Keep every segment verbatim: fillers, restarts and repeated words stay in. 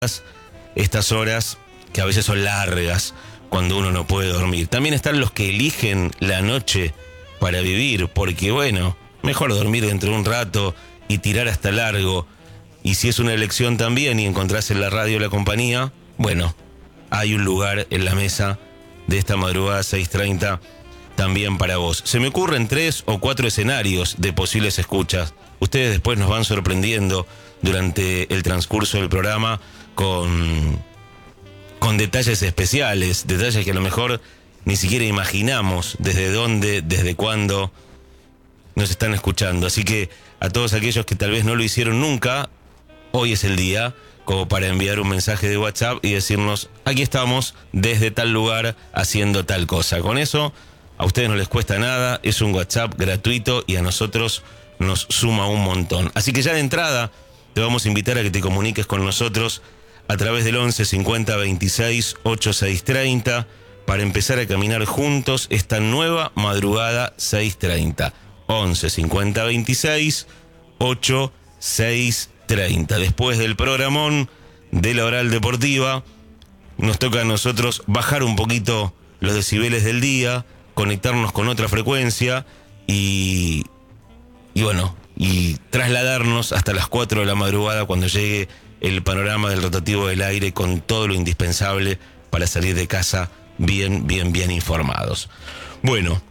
estas horas que a veces son largas cuando uno no puede dormir. También están los que eligen la noche para vivir, porque bueno, mejor dormir dentro de un rato y tirar hasta largo. Y si es una elección también y encontrás en la radio la compañía, bueno, hay un lugar en la mesa de esta madrugada seis treinta también para vos. Se me ocurren tres o cuatro escenarios de posibles escuchas. Ustedes después nos van sorprendiendo durante el transcurso del programa con, con detalles especiales, detalles que a lo mejor ni siquiera imaginamos desde dónde, desde cuándo nos están escuchando. Así que a todos aquellos que tal vez no lo hicieron nunca, hoy es el día como para enviar un mensaje de WhatsApp y decirnos, aquí estamos desde tal lugar haciendo tal cosa. Con eso, a ustedes no les cuesta nada, es un WhatsApp gratuito y a nosotros nos suma un montón. Así que ya de entrada te vamos a invitar a que te comuniques con nosotros a través del once cincuenta veintiséis ochenta y seis treinta para empezar a caminar juntos esta nueva madrugada seis treinta. once cincuenta veintiséis ochenta y seis treinta. Después del programón de la Oral Deportiva, nos toca a nosotros bajar un poquito los decibeles del día, conectarnos con otra frecuencia y, y bueno, y trasladarnos hasta las cuatro de la madrugada cuando llegue el panorama del rotativo del aire con todo lo indispensable para salir de casa bien, bien, bien informados. Bueno,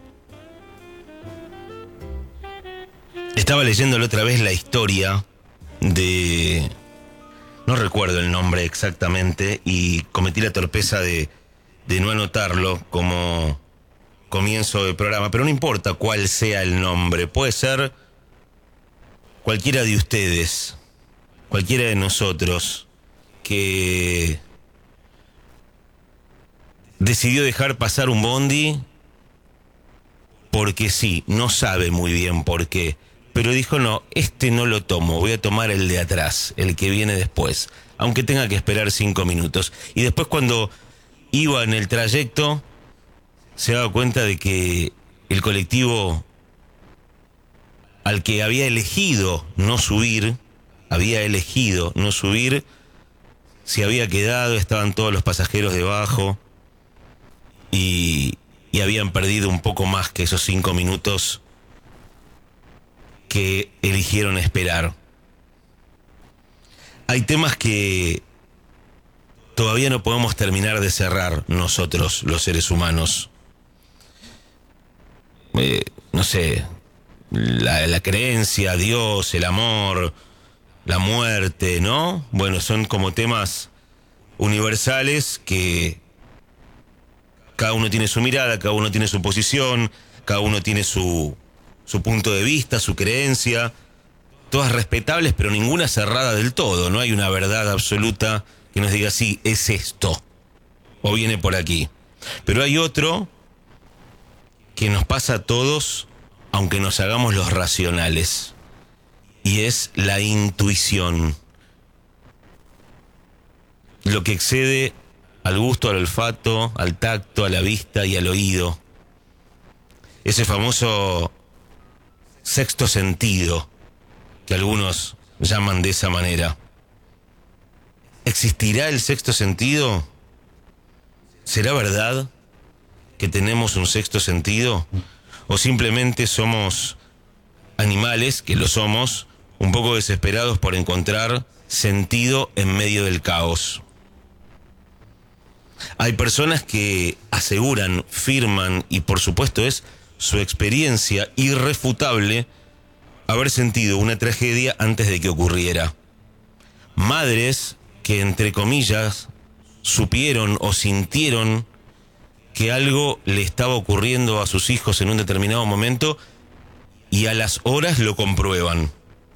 estaba leyendo la otra vez la historia de... no recuerdo el nombre exactamente y cometí la torpeza de, de no anotarlo como comienzo del programa, pero no importa cuál sea el nombre, puede ser cualquiera de ustedes, cualquiera de nosotros que decidió dejar pasar un bondi porque sí, no sabe muy bien por qué, pero dijo, no, este no lo tomo, voy a tomar el de atrás, el que viene después, aunque tenga que esperar cinco minutos. Y después cuando iba en el trayecto, se daba cuenta de que el colectivo al que había elegido no subir, había elegido no subir, se había quedado, estaban todos los pasajeros debajo y, y habían perdido un poco más que esos cinco minutos que eligieron esperar. Hay temas que todavía no podemos terminar de cerrar nosotros, los seres humanos. Eh, no sé, la, la creencia, Dios, el amor, la muerte, ¿no? Bueno, son como temas universales que cada uno tiene su mirada, cada uno tiene su posición, cada uno tiene su... su punto de vista, su creencia, todas respetables, pero ninguna cerrada del todo. No hay una verdad absoluta que nos diga, sí, es esto, o viene por aquí. Pero hay otro que nos pasa a todos, aunque nos hagamos los racionales, y es la intuición. Lo que excede al gusto, al olfato, al tacto, a la vista y al oído. Ese famoso sexto sentido, que algunos llaman de esa manera. ¿Existirá el sexto sentido? ¿Será verdad que tenemos un sexto sentido? ¿O simplemente somos animales, que lo somos, un poco desesperados por encontrar sentido en medio del caos? Hay personas que aseguran, firman, y por supuesto es su experiencia irrefutable, haber sentido una tragedia antes de que ocurriera. Madres que, entre comillas, supieron o sintieron que algo le estaba ocurriendo a sus hijos en un determinado momento y a las horas lo comprueban.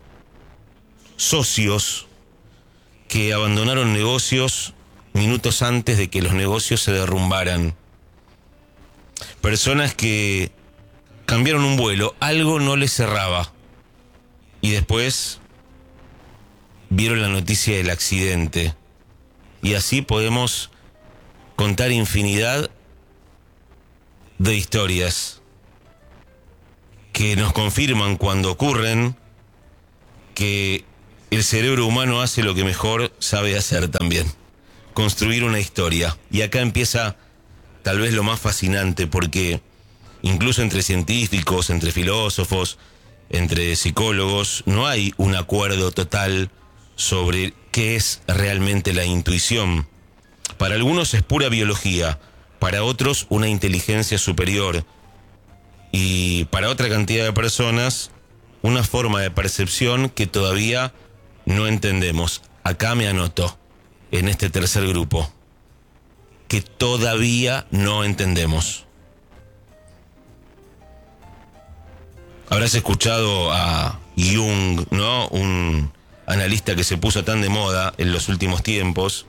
Socios que abandonaron negocios minutos antes de que los negocios se derrumbaran. Personas que cambiaron un vuelo, algo no les cerraba y después vieron la noticia del accidente. Y así podemos contar infinidad de historias que nos confirman cuando ocurren que el cerebro humano hace lo que mejor sabe hacer también: construir una historia. Y acá empieza tal vez lo más fascinante, porque incluso entre científicos, entre filósofos, entre psicólogos, no hay un acuerdo total sobre qué es realmente la intuición. Para algunos es pura biología, para otros una inteligencia superior, y para otra cantidad de personas una forma de percepción que todavía no entendemos. Acá me anoto, en este tercer grupo, que todavía no entendemos. Habrás escuchado a Jung, ¿no? Un analista que se puso tan de moda en los últimos tiempos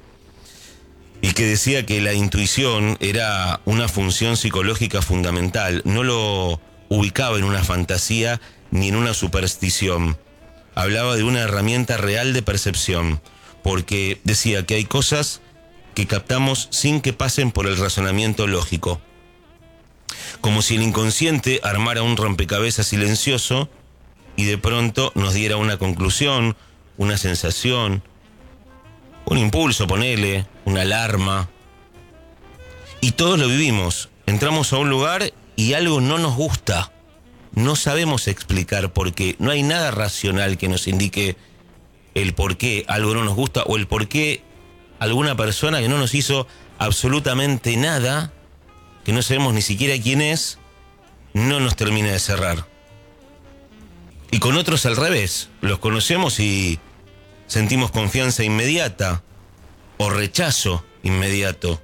y que decía que la intuición era una función psicológica fundamental. No lo ubicaba en una fantasía ni en una superstición. Hablaba de una herramienta real de percepción, porque decía que hay cosas que captamos sin que pasen por el razonamiento lógico. Como si el inconsciente armara un rompecabezas silencioso y de pronto nos diera una conclusión, una sensación, un impulso, ponele, una alarma. Y todos lo vivimos. Entramos a un lugar y algo no nos gusta. No sabemos explicar por qué. No hay nada racional que nos indique el por qué algo no nos gusta, o el por qué alguna persona que no nos hizo absolutamente nada, que no sabemos ni siquiera quién es, no nos termina de cerrar. Y con otros al revés, los conocemos y sentimos confianza inmediata o rechazo inmediato.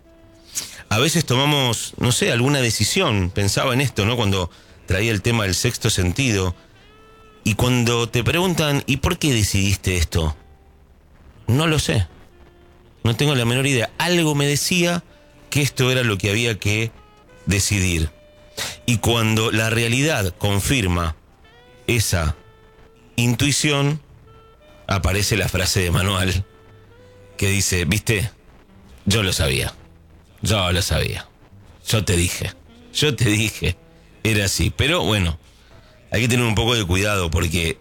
A veces tomamos, no sé, alguna decisión. Pensaba en esto, ¿no? Cuando traía el tema del sexto sentido. Y cuando te preguntan, ¿y por qué decidiste esto? No lo sé. No tengo la menor idea. Algo me decía que esto era lo que había que decidir. Y cuando la realidad confirma esa intuición, aparece la frase de manual que dice, ¿viste? Yo lo sabía. Yo lo sabía. Yo te dije. Yo te dije. Era así. Pero bueno, hay que tener un poco de cuidado porque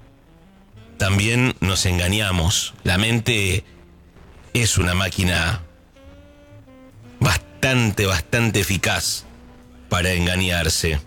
también nos engañamos. La mente es una máquina bastante, bastante eficaz para engañarse.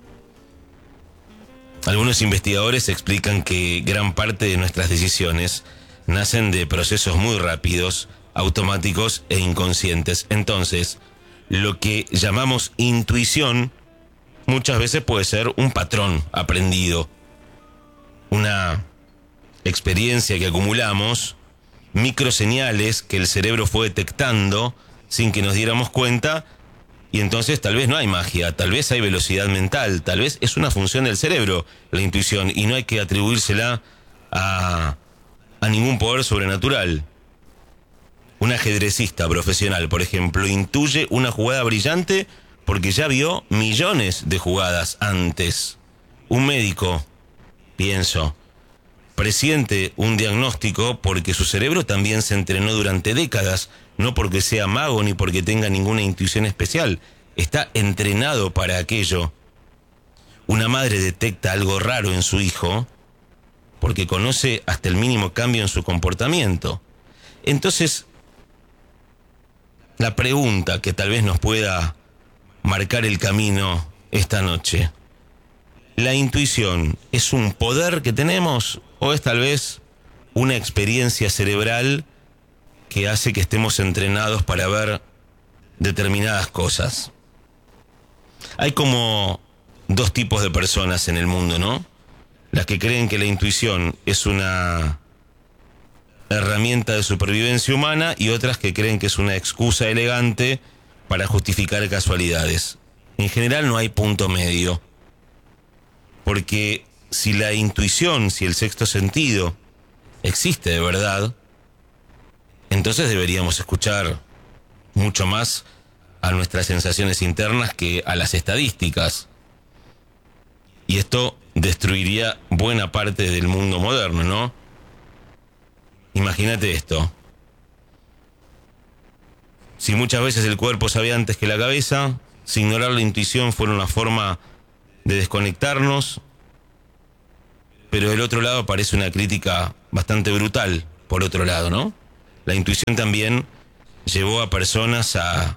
Algunos investigadores explican que gran parte de nuestras decisiones nacen de procesos muy rápidos, automáticos e inconscientes. Entonces, lo que llamamos intuición muchas veces puede ser un patrón aprendido, una experiencia que acumulamos, microseñales que el cerebro fue detectando sin que nos diéramos cuenta. Y entonces tal vez no hay magia, tal vez hay velocidad mental, tal vez es una función del cerebro, la intuición, y no hay que atribuírsela a, a ningún poder sobrenatural. Un ajedrecista profesional, por ejemplo, intuye una jugada brillante porque ya vio millones de jugadas antes. Un médico, pienso, presiente un diagnóstico porque su cerebro también se entrenó durante décadas, no porque sea mago ni porque tenga ninguna intuición especial. Está entrenado para aquello. Una madre detecta algo raro en su hijo porque conoce hasta el mínimo cambio en su comportamiento. Entonces, la pregunta que tal vez nos pueda marcar el camino esta noche: ¿la intuición es un poder que tenemos o es tal vez una experiencia cerebral que hace que estemos entrenados para ver determinadas cosas? Hay como dos tipos de personas en el mundo, ¿no? Las que creen que la intuición es una herramienta de supervivencia humana y otras que creen que es una excusa elegante para justificar casualidades. En general no hay punto medio, porque si la intuición, si el sexto sentido existe de verdad, entonces deberíamos escuchar mucho más a nuestras sensaciones internas que a las estadísticas. Y esto destruiría buena parte del mundo moderno, ¿no? Imagínate esto. Si muchas veces el cuerpo sabe antes que la cabeza, si ignorar la intuición fuera una forma de desconectarnos, pero del otro lado aparece una crítica bastante brutal, por otro lado, ¿no? La intuición también llevó a personas a,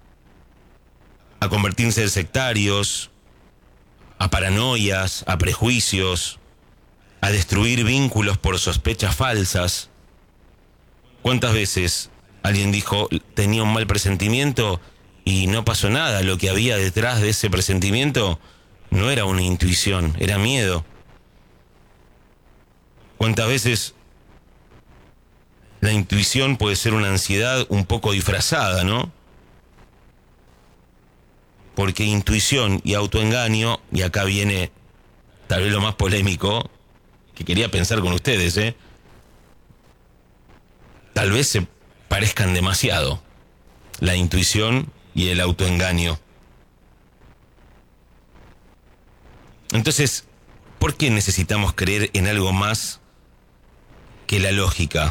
a convertirse en sectarios, a paranoias, a prejuicios, a destruir vínculos por sospechas falsas. ¿Cuántas veces alguien dijo, tenía un mal presentimiento y no pasó nada? Lo que había detrás de ese presentimiento no era una intuición, era miedo. ¿Cuántas veces la intuición puede ser una ansiedad un poco disfrazada, ¿no? Porque intuición y autoengaño, y acá viene tal vez lo más polémico, que quería pensar con ustedes, ¿eh? Tal vez se parezcan demasiado, la intuición y el autoengaño. Entonces, ¿por qué necesitamos creer en algo más que la lógica?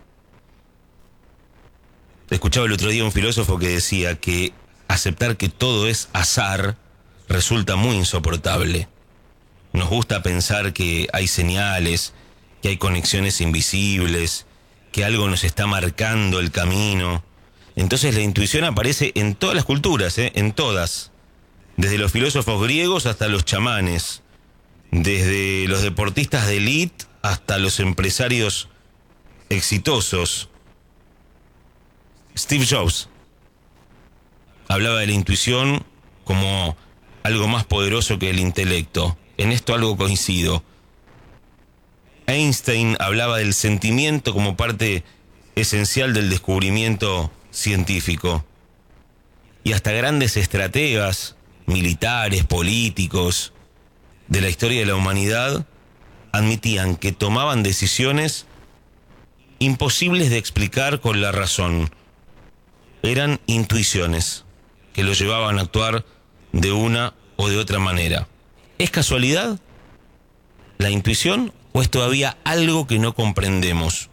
Escuchaba el otro día un filósofo que decía que aceptar que todo es azar resulta muy insoportable. Nos gusta pensar que hay señales, que hay conexiones invisibles, que algo nos está marcando el camino. Entonces la intuición aparece en todas las culturas, ¿eh? En todas. Desde los filósofos griegos hasta los chamanes. Desde los deportistas de élite hasta los empresarios exitosos. Steve Jobs hablaba de la intuición como algo más poderoso que el intelecto. En esto algo coincido. Einstein hablaba del sentimiento como parte esencial del descubrimiento científico. Y hasta grandes estrategas, militares, políticos, de la historia de la humanidad, admitían que tomaban decisiones imposibles de explicar con la razón. Eran intuiciones que los llevaban a actuar de una o de otra manera. ¿Es casualidad la intuición o es todavía algo que no comprendemos?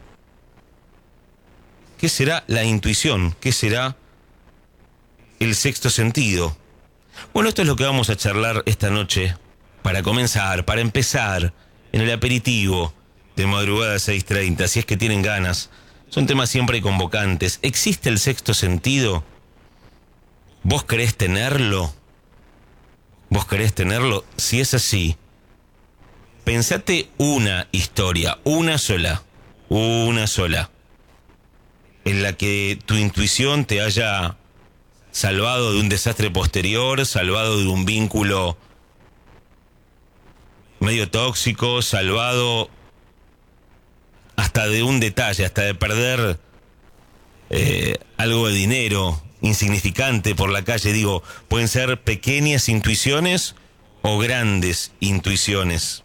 ¿Qué será la intuición? ¿Qué será el sexto sentido? Bueno, esto es lo que vamos a charlar esta noche para comenzar, para empezar en el aperitivo de madrugada seis treinta, si es que tienen ganas. Son temas siempre convocantes. ¿Existe el sexto sentido? ¿Vos querés tenerlo? ¿Vos querés tenerlo? Si es así, pensate una historia, una sola, una sola, en la que tu intuición te haya salvado de un desastre posterior, salvado de un vínculo medio tóxico, salvado hasta de un detalle, hasta de perder eh, algo de dinero insignificante por la calle. Digo, pueden ser pequeñas intuiciones o grandes intuiciones.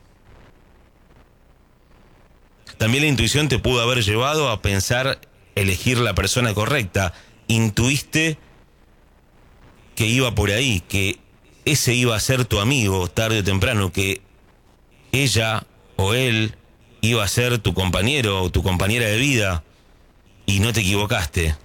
También la intuición te pudo haber llevado a pensar elegir la persona correcta. Intuiste que iba por ahí, que ese iba a ser tu amigo tarde o temprano, que ella o él iba a ser tu compañero o tu compañera de vida, y no te equivocaste.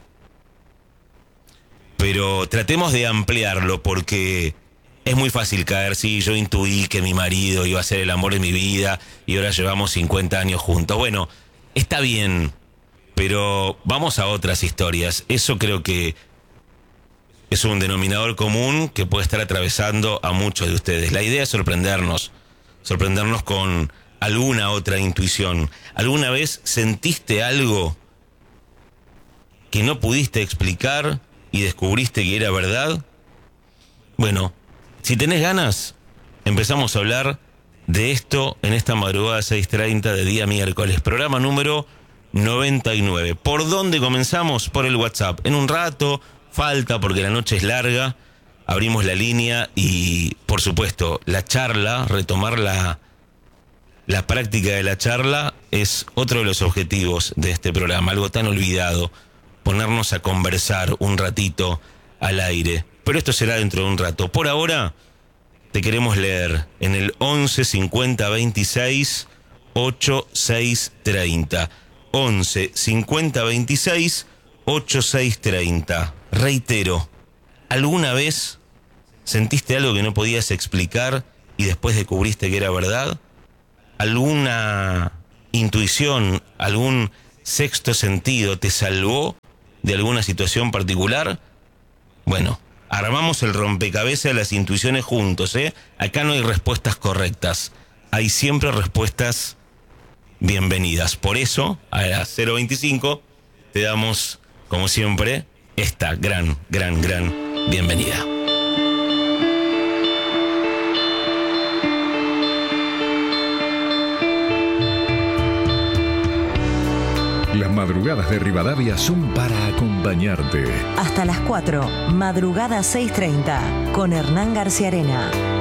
Pero tratemos de ampliarlo, porque es muy fácil caer. Sí, yo intuí que mi marido iba a ser el amor de mi vida y ahora llevamos cincuenta años juntos. Bueno, está bien, pero vamos a otras historias. Eso creo que es un denominador común que puede estar atravesando a muchos de ustedes. La idea es sorprendernos, sorprendernos con alguna otra intuición. ¿Alguna vez sentiste algo que no pudiste explicar y descubriste que era verdad? Bueno, si tenés ganas, empezamos a hablar de esto en esta madrugada seis treinta de día miércoles, programa número noventa y nueve. ¿Por dónde comenzamos? Por el WhatsApp. En un rato, falta porque la noche es larga, abrimos la línea y, por supuesto, la charla, retomar la, la práctica de la charla es otro de los objetivos de este programa, algo tan olvidado, ponernos a conversar un ratito al aire. Pero esto será dentro de un rato. Por ahora, te queremos leer en el once cincuenta veintiséis ochenta y seis treinta. once cincuenta veintiséis ochenta y seis treinta. Reitero, ¿alguna vez sentiste algo que no podías explicar y después descubriste que era verdad? alguna intuición, algún sexto sentido te salvó de alguna situación particular? Bueno, armamos el rompecabezas de las intuiciones juntos, ¿eh? Acá no hay respuestas correctas, hay siempre respuestas bienvenidas. Por eso, a las cero veinticinco, te damos, como siempre, esta gran, gran, gran bienvenida. Las madrugadas de Rivadavia son para acompañarte. Hasta las cuatro, madrugada seis treinta, con Hernán García Arena.